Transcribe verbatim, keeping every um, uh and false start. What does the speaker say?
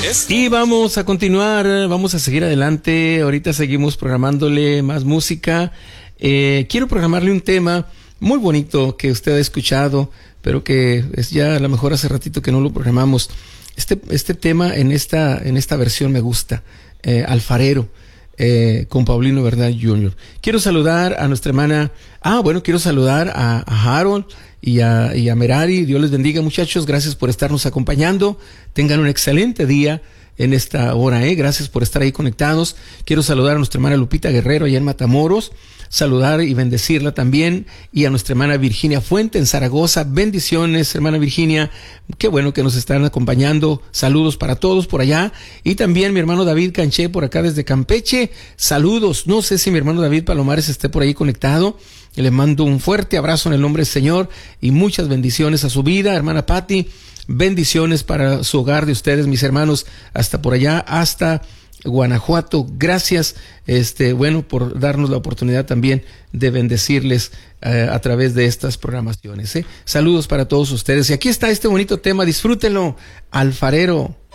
esto. Y vamos a continuar, vamos a seguir adelante. Ahorita seguimos programándole más música. Eh, quiero programarle un tema muy bonito que usted ha escuchado, pero que es ya a lo mejor hace ratito que no lo programamos. Este, este tema en esta, en esta versión me gusta. Eh, Alfarero, eh, con Paulino Bernal junior Quiero saludar a nuestra hermana. Ah, bueno, quiero saludar a, a Harold y a, y a Merari. Dios les bendiga, muchachos. Gracias por estarnos acompañando. Tengan un excelente día en esta hora, ¿eh? Gracias por estar ahí conectados. Quiero saludar a nuestra hermana Lupita Guerrero allá en Matamoros. Saludar y bendecirla también. Y a nuestra hermana Virginia Fuente en Zaragoza. Bendiciones, hermana Virginia. Qué bueno que nos están acompañando. Saludos para todos por allá. Y también mi hermano David Canché por acá desde Campeche. Saludos. No sé si mi hermano David Palomares esté por ahí conectado. Le mando un fuerte abrazo en el nombre del Señor y muchas bendiciones a su vida. Hermana Patti, bendiciones para su hogar de ustedes, mis hermanos, hasta por allá, hasta Guanajuato. Gracias, este, bueno, por darnos la oportunidad también de bendecirles eh, a través de estas programaciones. ¿eh? Saludos para todos ustedes. Y aquí está este bonito tema, disfrútenlo, Alfarero.